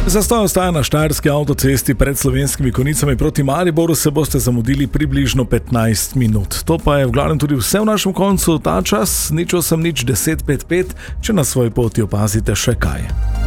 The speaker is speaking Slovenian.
Zastoj ostaja na štajerski avtocesti pred Slovenskimi Konjicami proti Mariboru, se boste zamudili približno 15 minut. To pa je v glavnem tudi vse v našem koncu ta čas, 08 10 55, če na svoji poti opazite še kaj.